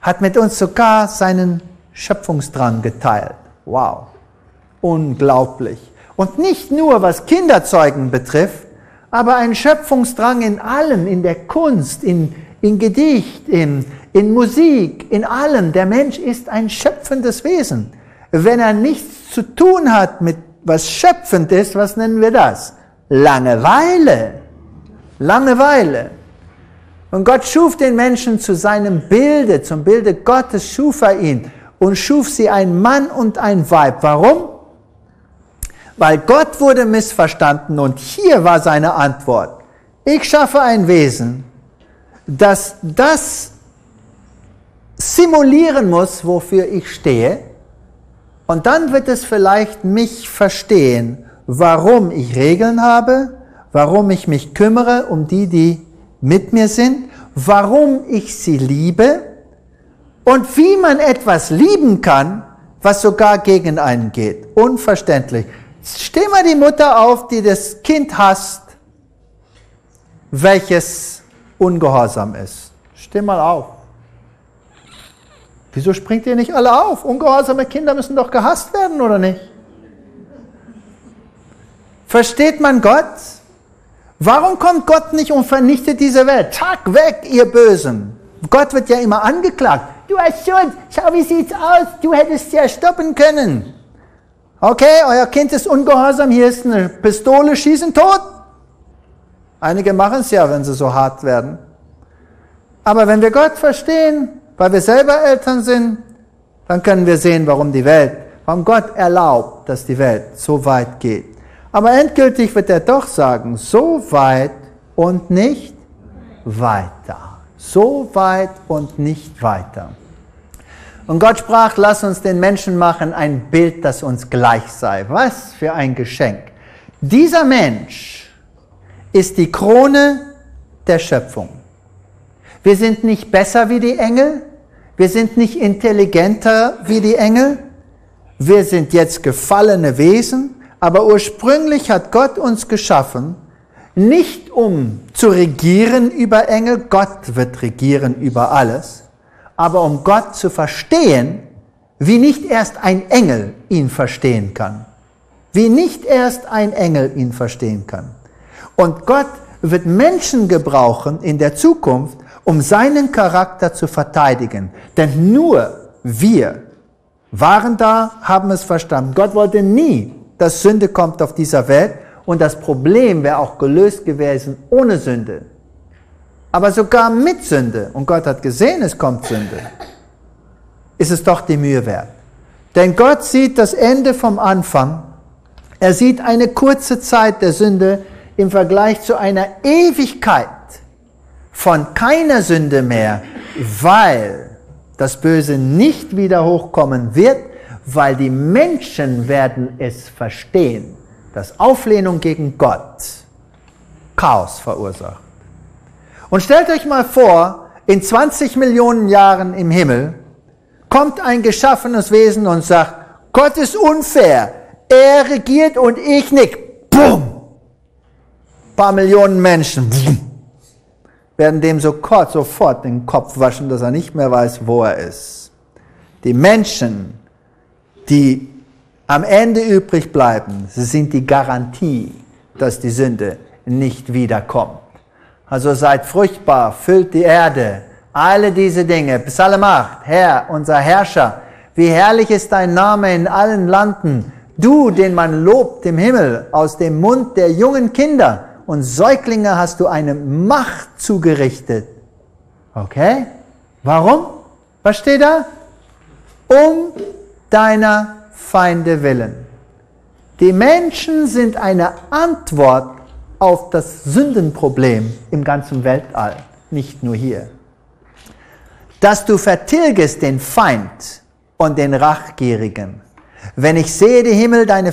hat mit uns sogar seinen Schöpfungsdrang geteilt. Wow, unglaublich. Und nicht nur, was Kinderzeugen betrifft, aber ein Schöpfungsdrang in allem, in der Kunst, in Gedicht, in Musik, in allem. Der Mensch ist ein schöpfendes Wesen. Wenn er nichts zu tun hat mit was schöpfend ist, was nennen wir das? Langeweile. Langeweile. Und Gott schuf den Menschen zu seinem Bilde, zum Bilde Gottes schuf er ihn und schuf sie ein Mann und ein Weib. Warum? Weil Gott wurde missverstanden und hier war seine Antwort. Ich schaffe ein Wesen, das simulieren muss, wofür ich stehe, und dann wird es vielleicht mich verstehen, warum ich Regeln habe, warum ich mich kümmere um die mit mir sind, warum ich sie liebe und wie man etwas lieben kann, was sogar gegen einen geht. Unverständlich. Steh mal die Mutter auf, die das Kind hasst, welches ungehorsam ist. Steh mal auf. Wieso springt ihr nicht alle auf? Ungehorsame Kinder müssen doch gehasst werden, oder nicht? Versteht man Gott? Warum kommt Gott nicht und vernichtet diese Welt? Zack, weg, ihr Bösen. Gott wird ja immer angeklagt. Du hast Schuld, schau, wie sieht's aus? Du hättest ja stoppen können. Okay, euer Kind ist ungehorsam, hier ist eine Pistole, schießen tot. Einige machen es ja, wenn sie so hart werden. Aber wenn wir Gott verstehen, weil wir selber Eltern sind, dann können wir sehen, warum Gott erlaubt, dass die Welt so weit geht. Aber endgültig wird er doch sagen, so weit und nicht weiter. So weit und nicht weiter. Und Gott sprach, lass uns den Menschen machen, ein Bild, das uns gleich sei. Was für ein Geschenk. Dieser Mensch ist die Krone der Schöpfung. Wir sind nicht besser wie die Engel, wir sind nicht intelligenter wie die Engel, wir sind jetzt gefallene Wesen, aber ursprünglich hat Gott uns geschaffen, nicht um zu regieren über Engel, Gott wird regieren über alles, aber um Gott zu verstehen, wie nicht erst ein Engel ihn verstehen kann. Wie nicht erst ein Engel ihn verstehen kann. Und Gott wird Menschen gebrauchen in der Zukunft, um seinen Charakter zu verteidigen. Denn nur wir waren da, haben es verstanden. Gott wollte nie, dass Sünde kommt auf dieser Welt und das Problem wäre auch gelöst gewesen ohne Sünde. Aber sogar mit Sünde, und Gott hat gesehen, es kommt Sünde, ist es doch die Mühe wert. Denn Gott sieht das Ende vom Anfang. Er sieht eine kurze Zeit der Sünde im Vergleich zu einer Ewigkeit von keiner Sünde mehr, weil das Böse nicht wieder hochkommen wird, weil die Menschen werden es verstehen, dass Auflehnung gegen Gott Chaos verursacht. Und stellt euch mal vor, in 20 Millionen Jahren im Himmel kommt ein geschaffenes Wesen und sagt, Gott ist unfair, er regiert und ich nicht. Bumm! Ein paar Millionen Menschen werden dem sofort den Kopf waschen, dass er nicht mehr weiß, wo er ist. Die Menschen, die am Ende übrig bleiben, sie sind die Garantie, dass die Sünde nicht wiederkommt. Also seid fruchtbar, füllt die Erde, alle diese Dinge, Psalm 8, Herr, unser Herrscher, wie herrlich ist dein Name in allen Landen, du, den man lobt im Himmel, aus dem Mund der jungen Kinder und Säuglinge hast du eine Macht zugerichtet. Okay? Warum? Was steht da? Um deiner Feinde willen. Die Menschen sind eine Antwort auf das Sündenproblem im ganzen Weltall, nicht nur hier. Dass du vertilgest den Feind und den Rachgierigen. Wenn ich sehe die Himmel, deiner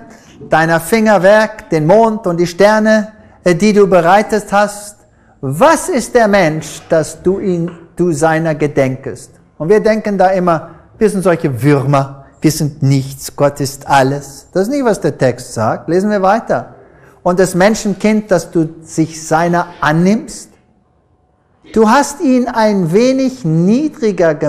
Fingerwerk, den Mond und die Sterne, die du bereitet hast, was ist der Mensch, dass du seiner gedenkest? Und wir denken da immer, wir sind solche Würmer, wir sind nichts, Gott ist alles. Das ist nicht, was der Text sagt. Lesen wir weiter. Und das Menschenkind, dass du sich seiner annimmst, du hast ihn ein wenig niedriger gemacht,